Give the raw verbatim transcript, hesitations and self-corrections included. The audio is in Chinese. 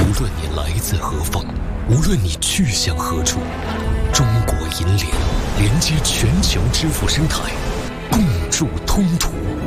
无论你来自何方，无论你去向何处，中国银联连接全球支付生态，共筑通途。